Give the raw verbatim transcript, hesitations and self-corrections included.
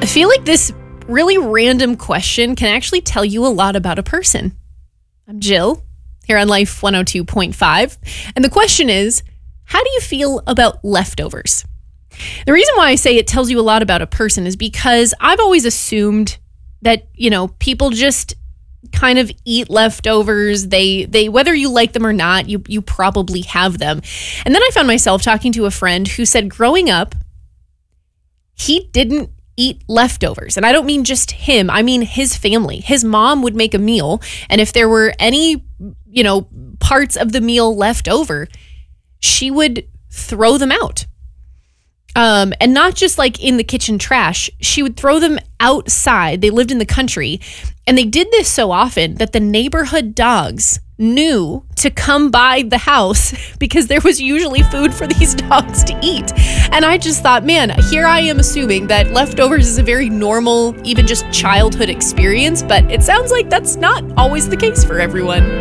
I feel like this really random question can actually tell you a lot about a person. I'm Jill, here on Life one oh two point five, and the question is, how do you feel about leftovers? The reason why I say it tells you a lot about a person is because I've always assumed that, you know, people just kind of eat leftovers. They, they, whether you like them or not, you, you probably have them. And then I found myself talking to a friend who said growing up, he didn't eat leftovers. And I don't mean just him. I mean his family. His mom would make a meal, and if there were any, you know, parts of the meal left over, she would throw them out. Um, and not just like in the kitchen trash. She would throw them outside. They lived in the country, and they did this so often that the neighborhood dogs knew to come by the house because there was usually food for these dogs to eat. And I just thought, man, here I am assuming that leftovers is a very normal, even just childhood experience, but it sounds like that's not always the case for everyone.